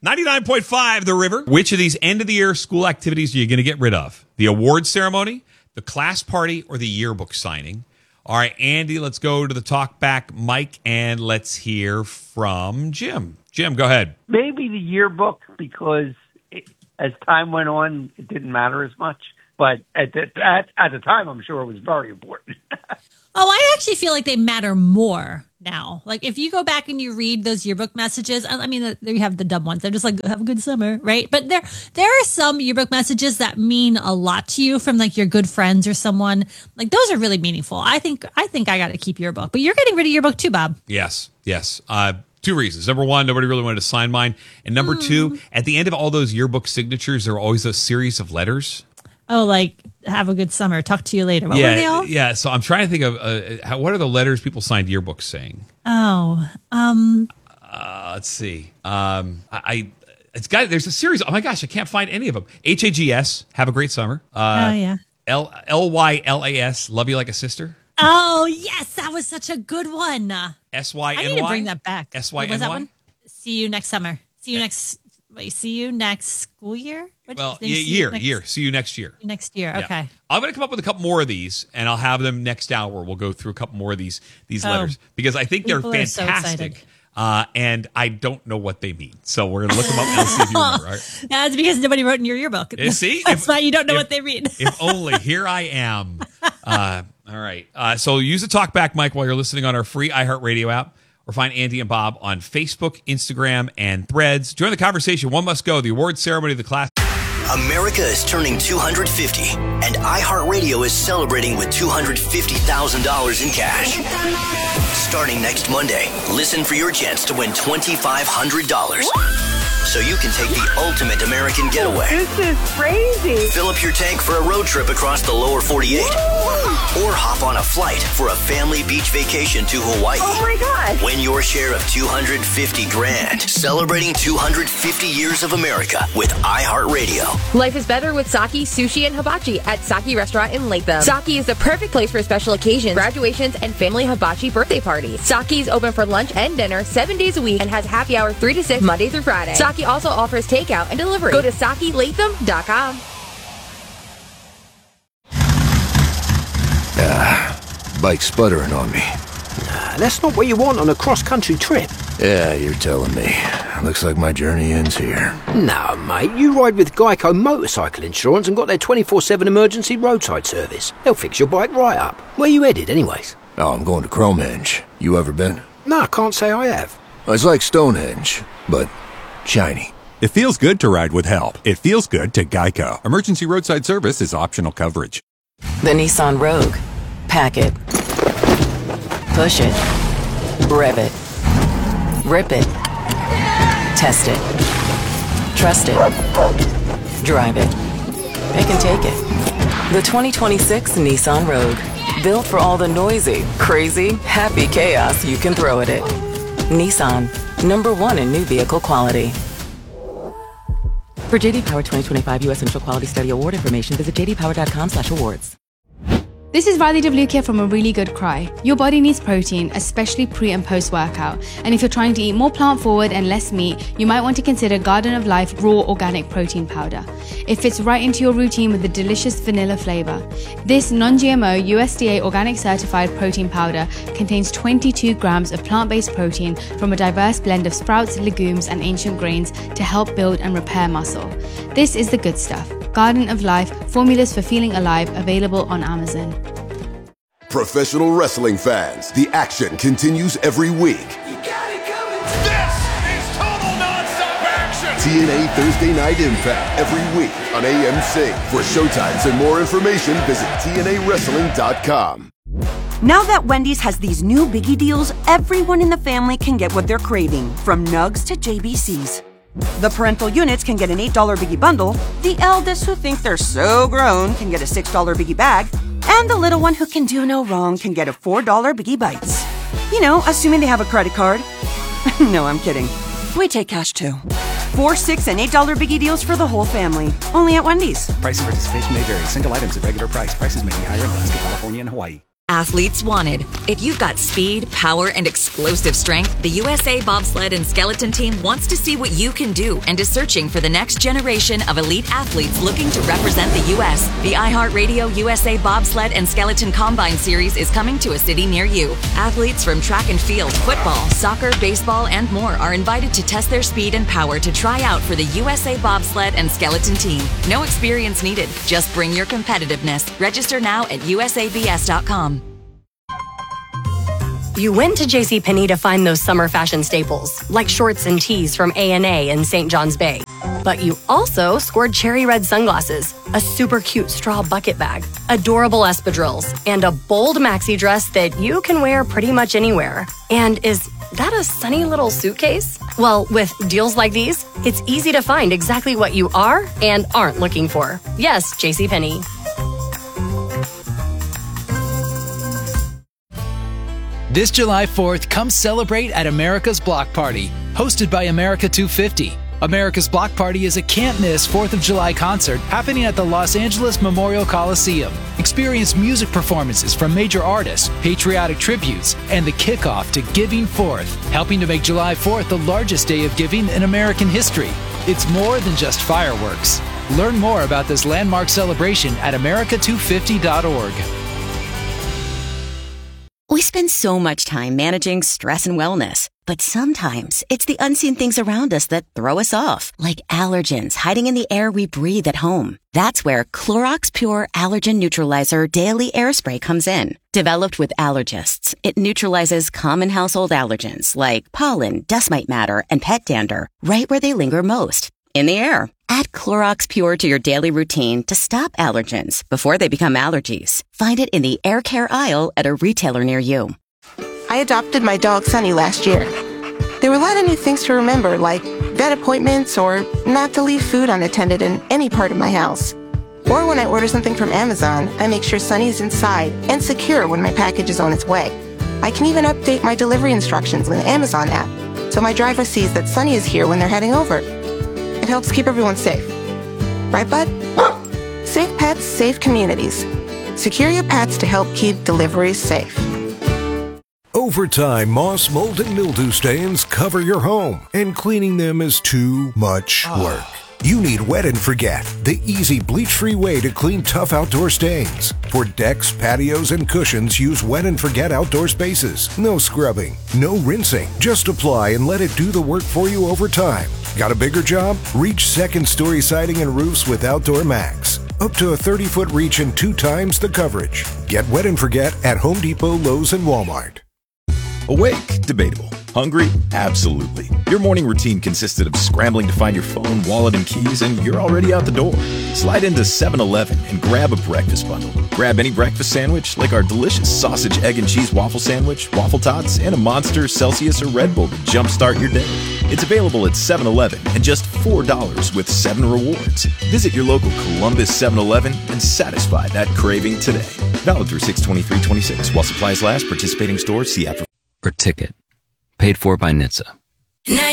99.5 The River. Which of these end-of-the-year school activities are you going to get rid of? The award ceremony, the class party, or the yearbook signing? All right, Andy, let's go to the talkback mic, and let's hear from Jim. Jim, go ahead. Maybe the yearbook, because as time went on, it didn't matter as much. But at the time, I'm sure it was very important. Oh, I actually feel like they matter more now. Like, if you go back and you read those yearbook messages, I mean, you have the dumb ones. They're just like, have a good summer, right? But there are some yearbook messages that mean a lot to you from, like, your good friends or someone. Like, those are really meaningful. I think I got to keep yearbook. But you're getting rid of yearbook too, Bob. Yes. Two reasons. Number one, nobody really wanted to sign mine. And number two, at the end of all those yearbook signatures, there are always a series of letters. Oh, like, have a good summer. Talk to you later. What were they all? Yeah. So I'm trying to think of what are the letters people signed yearbooks saying? Oh, let's see. There's a series. Oh my gosh, I can't find any of them. HAGS, have a great summer. yeah. LYLAS, love you like a sister. Oh, yes, that was such a good one. SYNY. I need to bring that back. SYNY. Was that one? See you next summer. See you next school year? Year. See you next year. Next year, okay. Yeah. I'm going to come up with a couple more of these, and I'll have them next hour. We'll go through a couple more of these letters, because I think they're fantastic. And I don't know what they mean. So we're going to look them up and see if you remember, right? That's because nobody wrote in your yearbook. See? That's why you don't know what they mean. If only. Here I am. All right. So use the talkback mic while you're listening on our free iHeartRadio app, or find Andy and Bob on Facebook, Instagram, and Threads. Join the conversation. One must go. The award ceremony of the class. America is turning 250, and iHeartRadio is celebrating with $250,000 in cash. Starting next Monday, listen for your chance to win $2,500. So you can take the ultimate American getaway. This is crazy. Fill up your tank for a road trip across the lower 48. Or hop on a flight for a family beach vacation to Hawaii. Oh my God. Win your share of $250,000. Celebrating 250 years of America with iHeartRadio. Life is better with Saki Sushi and Hibachi at Saki Restaurant in Latham. Saki is the perfect place for special occasions, graduations, and family hibachi birthday parties. Saki is open for lunch and dinner 7 days a week and has happy hour 3 to 6 Monday through Friday. Saki also offers takeout and delivery. Go to SakiLatham.com. Bike sputtering on me. That's not what you want on a cross-country trip. Yeah, you're telling me. Looks like my journey ends here. No, mate, you ride with Geico Motorcycle Insurance and got their 24/7 emergency roadside service. They'll fix your bike right up. Where you headed, anyways? Oh, I'm going to Cromenge. You ever been? No, I can't say I have. It's like Stonehenge, but shiny. It feels good to ride with help. It feels good to Geico. Emergency roadside service is optional coverage. The Nissan Rogue. Pack it. Push it. Rev it. Rip it. Test it. Trust it. Drive it. It can take it. The 2026 Nissan Rogue. Built for all the noisy, crazy, happy chaos you can throw at it. Nissan. #1 in new vehicle quality. For JD Power 2025 U.S. Central Quality Study Award information, visit jdpower.com/awards. This is Radhi Devlukia from A Really Good Cry. Your body needs protein, especially pre and post workout. And if you're trying to eat more plant forward and less meat, you might want to consider Garden of Life Raw Organic Protein Powder. It fits right into your routine with a delicious vanilla flavor. This non-GMO USDA organic certified protein powder contains 22 grams of plant-based protein from a diverse blend of sprouts, legumes, and ancient grains to help build and repair muscle. This is the good stuff. Garden of Life, formulas for feeling alive, available on Amazon. Professional wrestling fans, the action continues every week. This is total nonstop action. TNA Thursday Night Impact every week on AMC. For showtimes and more information, visit TNAWrestling.com. Now that Wendy's has these new biggie deals, everyone in the family can get what they're craving, from nugs to JBCs. The parental units can get an $8 biggie bundle, the eldest who think they're so grown can get a $6 biggie bag, and the little one who can do no wrong can get a $4 biggie bites. You know, assuming they have a credit card. No, I'm kidding. We take cash too. $4, $6, and $8 biggie deals for the whole family. Only at Wendy's. Price and participation may vary. Single items at regular price. Prices may be higher in Alaska, California, and Hawaii. Athletes wanted. If you've got speed, power, and explosive strength, the USA Bobsled and Skeleton Team wants to see what you can do and is searching for the next generation of elite athletes looking to represent the U.S. The iHeartRadio USA Bobsled and Skeleton Combine Series is coming to a city near you. Athletes from track and field, football, soccer, baseball, and more are invited to test their speed and power to try out for the USA Bobsled and Skeleton Team. No experience needed. Just bring your competitiveness. Register now at usabs.com. You went to JCPenney to find those summer fashion staples, like shorts and tees from A&A and St. John's Bay. But you also scored cherry red sunglasses, a super cute straw bucket bag, adorable espadrilles, and a bold maxi dress that you can wear pretty much anywhere. And is that a sunny little suitcase? Well, with deals like these, it's easy to find exactly what you are and aren't looking for. Yes, JCPenney. This July 4th, come celebrate at America's Block Party, hosted by America 250. America's Block Party is a can't-miss 4th of July concert happening at the Los Angeles Memorial Coliseum. Experience music performances from major artists, patriotic tributes, and the kickoff to Giving Forth, helping to make July 4th the largest day of giving in American history. It's more than just fireworks. Learn more about this landmark celebration at america250.org. We spend so much time managing stress and wellness, but sometimes it's the unseen things around us that throw us off, like allergens hiding in the air we breathe at home. That's where Clorox Pure Allergen Neutralizer Daily Air Spray comes in. Developed with allergists, it neutralizes common household allergens like pollen, dust mite matter, and pet dander right where they linger most, in the air. Add Clorox Pure to your daily routine to stop allergens before they become allergies. Find it in the air care aisle at a retailer near you. I adopted my dog Sunny last year. There were a lot of new things to remember, like vet appointments or not to leave food unattended in any part of my house. Or when I order something from Amazon, I make sure Sunny is inside and secure when my package is on its way. I can even update my delivery instructions in the Amazon app, so my driver sees that Sunny is here when they're heading over. It helps keep everyone safe. Right, bud? Safe pets, safe communities. Secure your pets to help keep deliveries safe. Over time, moss, mold, and mildew stains cover your home, and cleaning them is too much work. You need Wet and Forget, the easy bleach-free way to clean tough outdoor stains. For decks, patios, and cushions, use Wet and Forget outdoor spaces. No scrubbing, no rinsing. Just apply and let it do the work for you over time. Got a bigger job? Reach second-story siding and roofs with Outdoor Max. Up to a 30-foot reach and 2 times the coverage. Get Wet and Forget at Home Depot, Lowe's, and Walmart. Awake? Debatable. Hungry? Absolutely. Your morning routine consisted of scrambling to find your phone, wallet, and keys, and you're already out the door. Slide into 7-Eleven and grab a breakfast bundle. Grab any breakfast sandwich, like our delicious sausage, egg, and cheese waffle sandwich, waffle tots, and a Monster, Celsius, or Red Bull to jumpstart your day. It's available at 7-Eleven and just $4 with 7 rewards. Visit your local Columbus 7-Eleven and satisfy that craving today. Valid through 6/23/26 while supplies last. Participating stores see app. Ticket. Paid for by NHTSA.